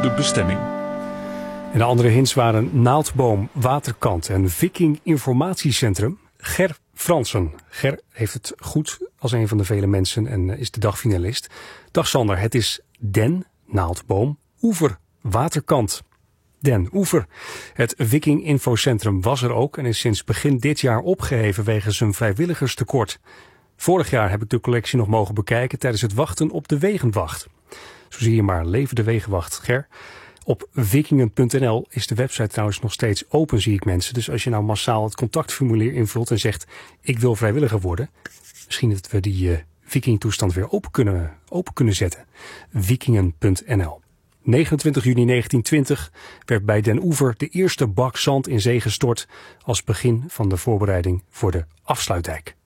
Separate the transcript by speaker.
Speaker 1: de bestemming.
Speaker 2: En de andere hints waren Naaldboom, Waterkant en Viking Informatiecentrum. Ger Fransen. Ger heeft het goed als een van de vele mensen en is de dagfinalist. Dag Sander, het is Den, Naaldboom, Oever, Waterkant. Den Oever. Het Viking Infocentrum was er ook en is sinds begin dit jaar opgeheven wegens een vrijwilligerstekort. Vorig jaar heb ik de collectie nog mogen bekijken tijdens het wachten op de Wegenwacht. Zo zie je maar, leven de Wegenwacht, Ger. Op vikingen.nl is de website trouwens nog steeds open, zie ik mensen. Dus als je nou massaal het contactformulier invult en zegt, ik wil vrijwilliger worden. Misschien dat we die Viking-toestand weer open kunnen zetten. Vikingen.nl. 29 juni 1920 werd bij Den Oever de eerste bak zand in zee gestort als begin van de voorbereiding voor de afsluitdijk.